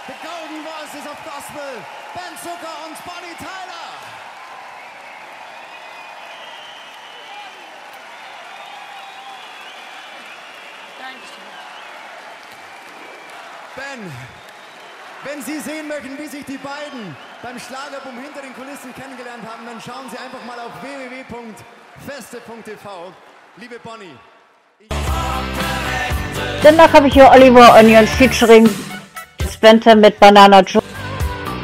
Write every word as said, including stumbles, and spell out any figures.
The Golden Voices of Gospel, Ben Zucker und Bonnie Tyler. Ben, wenn Sie sehen möchten, wie sich die beiden beim Schlagerboom hinter den Kulissen kennengelernt haben, dann schauen Sie einfach mal auf w w w punkt feste punkt t v. Liebe Bonnie. Danach habe ich hier Oliver Onions featuring Spencer mit Banana Joe.